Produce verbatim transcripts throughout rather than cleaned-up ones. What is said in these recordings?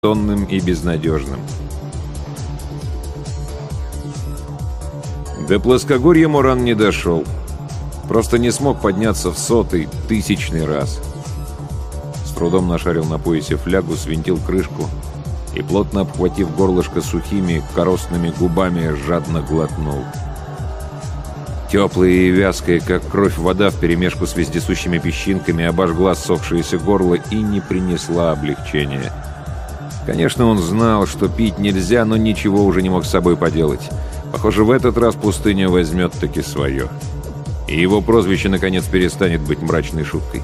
тонным и безнадежным. До плоскогорья Моран не дошел. Просто не смог подняться в сотый, тысячный раз. С трудом нашарил на поясе флягу, свинтил крышку и, плотно обхватив горлышко сухими, коростными губами, жадно глотнул. Теплая и вязкая, как кровь, вода вперемешку с вездесущими песчинками обожгла ссохшееся горло и не принесла облегчения. Конечно, он знал, что пить нельзя, но ничего уже не мог с собой поделать. Похоже, в этот раз пустыня возьмет таки свое. И его прозвище, наконец, перестанет быть мрачной шуткой.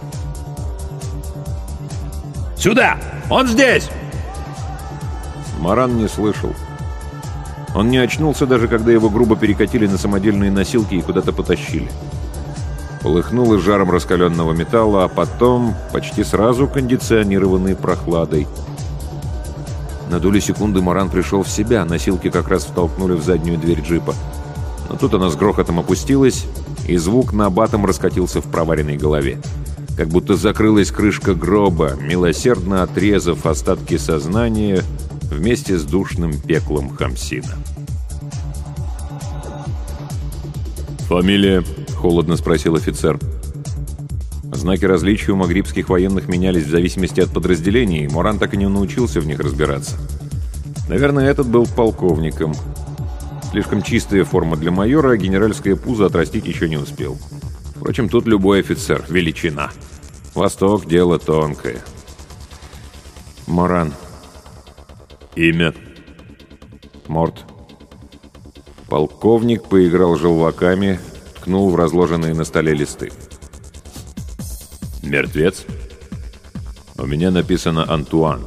«Сюда! Он здесь!» Моран не слышал. Он не очнулся, даже когда его грубо перекатили на самодельные носилки и куда-то потащили. Полыхнуло жаром раскаленного металла, а потом, почти сразу, кондиционированной прохладой. На долю секунды Моран пришел в себя, носилки как раз втолкнули в заднюю дверь джипа. Но тут она с грохотом опустилась, и звук набатом раскатился в проваренной голове. Как будто закрылась крышка гроба, милосердно отрезав остатки сознания вместе с душным пеклом Хамсина. «Фамилия?» — холодно спросил офицер. Знаки различия у магрибских военных менялись в зависимости от подразделений, и Моран так и не научился в них разбираться. Наверное, этот был полковником. Слишком чистая форма для майора, а генеральское пузо отрастить еще не успел. Впрочем, тут любой офицер — величина. Восток — дело тонкое. Моран. Имя? Морт. Полковник поиграл желваками, ткнул в разложенные на столе листы. Мертвец? У меня написано Антуан.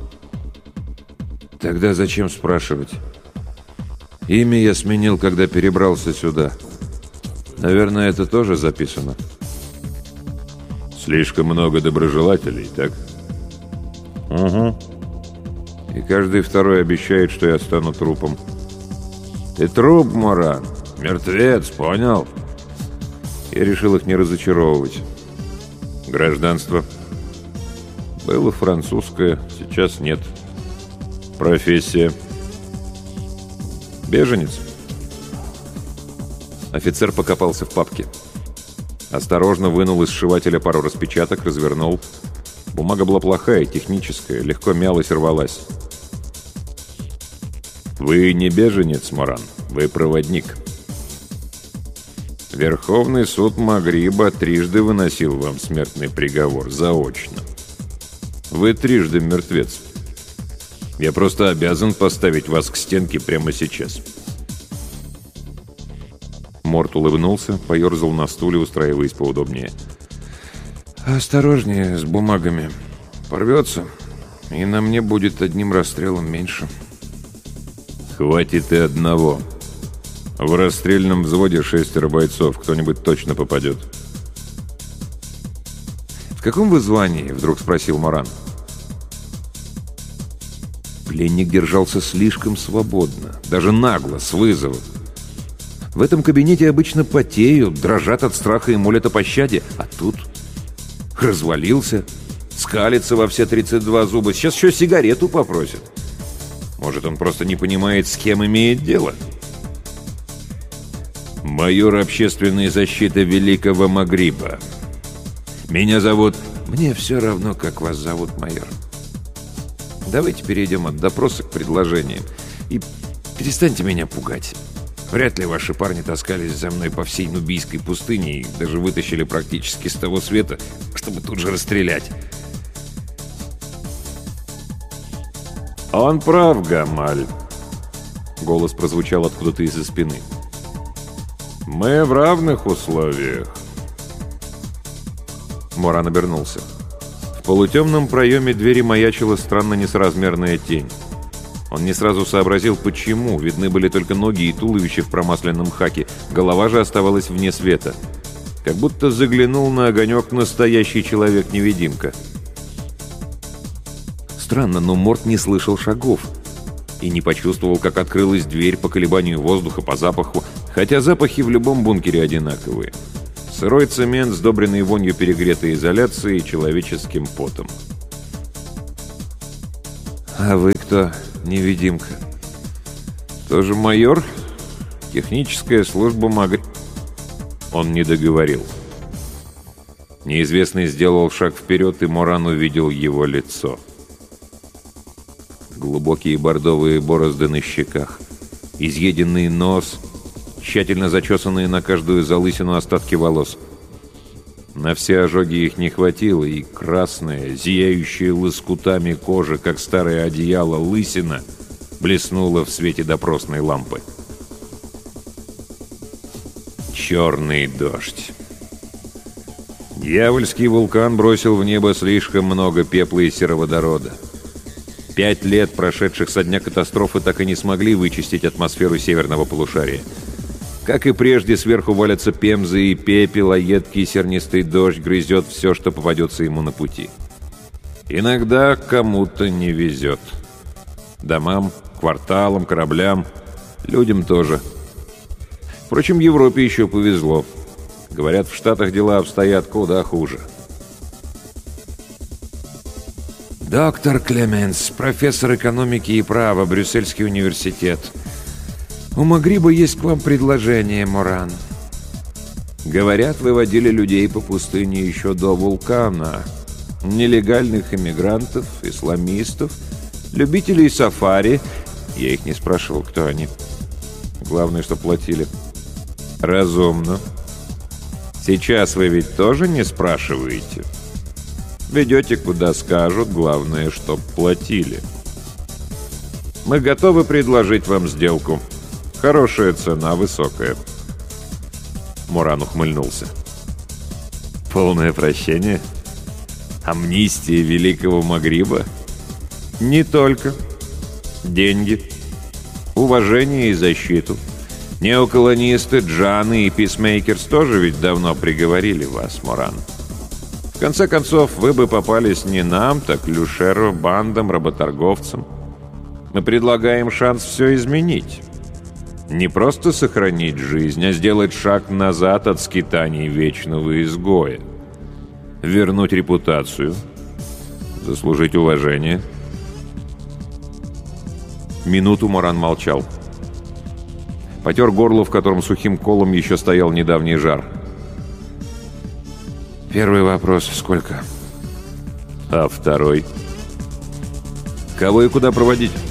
Тогда зачем спрашивать? Имя я сменил, когда перебрался сюда. Наверное, это тоже записано. Слишком много доброжелателей, так? Угу. И каждый второй обещает, что я стану трупом. Ты труп, Моран. Мертвец, понял? Я решил их не разочаровывать. Гражданство? Было французское, сейчас нет. Профессия? Беженец. Офицер покопался в папке. Осторожно вынул из сшивателя пару распечаток, развернул. Бумага была плохая, техническая, легко мялась и рвалась. Вы не беженец, Моран, вы проводник. Верховный суд Магриба трижды выносил вам смертный приговор, заочно. Вы трижды мертвец. Я просто обязан поставить вас к стенке прямо сейчас. Морт улыбнулся, поерзал на стуле, устраиваясь поудобнее. «Осторожнее с бумагами. Порвется, и на мне будет одним расстрелом меньше». «Хватит и одного. В расстрельном взводе шестеро бойцов. Кто-нибудь точно попадет». «В каком вы звании?» — вдруг спросил Моран. Пленник держался слишком свободно, даже нагло, с вызовом. В этом кабинете обычно потеют, дрожат от страха и молят о пощаде, а тут развалился, скалится во все тридцать два зуба, сейчас еще сигарету попросит. Может, он просто не понимает, с кем имеет дело? «Майор общественной защиты Великого Магриба. Меня зовут...» «Мне все равно, как вас зовут, майор. Давайте перейдем от допроса к предложениям. И перестаньте меня пугать. Вряд ли ваши парни таскались за мной по всей Нубийской пустыне и даже вытащили практически с того света, чтобы тут же расстрелять». «Он прав, Гамаль», — голос прозвучал откуда-то из-за спины. «Мы в равных условиях». Моран обернулся. В полутемном проеме двери маячила странно несоразмерная тень. Он не сразу сообразил, почему. Видны были только ноги и туловище в промасленном хаке. Голова же оставалась вне света. Как будто заглянул на огонек настоящий человек-невидимка. Странно, но Морт не слышал шагов и не почувствовал, как открылась дверь по колебанию воздуха, по запаху, хотя запахи в любом бункере одинаковые. Сырой цемент, сдобренный вонью перегретой изоляции и человеческим потом. А вы кто, невидимка? Тоже майор? Техническая служба Магри... Он не договорил. Неизвестный сделал шаг вперед, и Моран увидел его лицо. Глубокие бордовые борозды на щеках, изъеденный нос, тщательно зачесанные на каждую залысину остатки волос. На все ожоги их не хватило, и красная, зияющая лоскутами кожа, как старое одеяло, лысина блеснула в свете допросной лампы. Черный дождь. Дьявольский вулкан бросил в небо слишком много пепла и сероводорода. Пять лет, прошедших со дня катастрофы, так и не смогли вычистить атмосферу северного полушария. Как и прежде, сверху валятся пемзы и пепел, а едкий сернистый дождь грызет все, что попадется ему на пути. Иногда кому-то не везет. Домам, кварталам, кораблям, людям тоже. Впрочем, Европе еще повезло. Говорят, в Штатах дела обстоят куда хуже. «Доктор Клеменс, профессор экономики и права, Брюссельский университет. У Магриба есть к вам предложение, Моран. Говорят, выводили людей по пустыне еще до вулкана. Нелегальных иммигрантов, исламистов, любителей сафари. Я их не спрашивал, кто они. Главное, что платили. Разумно. Сейчас вы ведь тоже не спрашиваете? Ведете, куда скажут, главное, чтоб платили. Мы готовы предложить вам сделку. Хорошая цена, высокая». Моран ухмыльнулся. «Полное прощение? Амнистия великого Магриба? Не только. Деньги, уважение и защиту. Неоколонисты, Джаны и Писмейкерс тоже ведь давно приговорили вас, Моран. В конце концов, вы бы попались не нам, так Люшеру, бандам, работорговцам. Мы предлагаем шанс все изменить. Не просто сохранить жизнь, а сделать шаг назад от скитаний вечного изгоя. Вернуть репутацию, заслужить уважение». Минуту Моран молчал. Потер горло, в котором сухим колом еще стоял недавний жар. «Первый вопрос — сколько?» «А второй?» «Кого и куда проводить?»